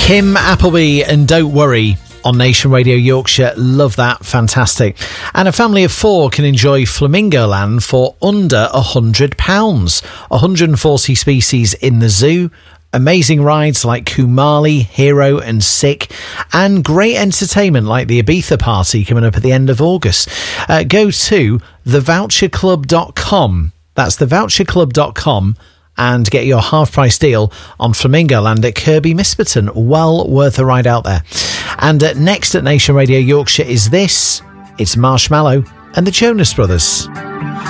Kim Appleby and Don't Worry on Nation Radio Yorkshire. Love that. Fantastic. And a family of 4 can enjoy Flamingo Land for under £100. 140 species in the zoo. Amazing rides like Kumali, Hero and Sick, and great entertainment like the Ibiza party coming up at the end of August. Go to thevoucherclub.com. That's thevoucherclub.com and get your half-price deal on Flamingo Land at Kirby Misperton. Well worth a ride out there. And next at Nation Radio Yorkshire is this. It's Marshmallow and the Jonas Brothers.